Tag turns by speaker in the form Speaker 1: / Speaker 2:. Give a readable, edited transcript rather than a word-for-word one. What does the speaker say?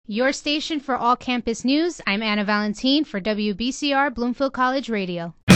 Speaker 1: Your station for all campus news. I'm Anna Valentine for WBCR Bloomfield College Radio.